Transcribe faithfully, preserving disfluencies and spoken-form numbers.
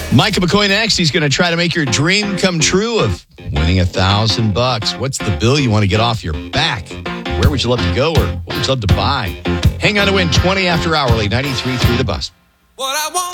Micah McCoy next. He's going to try to make your dream come true of winning a thousand bucks. What's the bill you want to get off your back? Where would you love to go, or what would you love to buy? Hang on to win twenty after hourly, ninety-three through the bus. What I want.